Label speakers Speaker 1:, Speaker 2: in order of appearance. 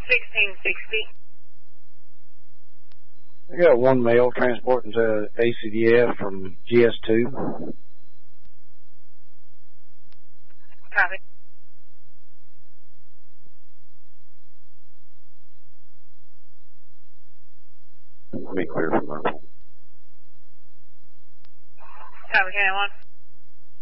Speaker 1: 1660.
Speaker 2: I got one male transporting to ACDF from GS2.
Speaker 1: Copy.
Speaker 2: Let me clear from Myrtle.
Speaker 1: Copy, K1.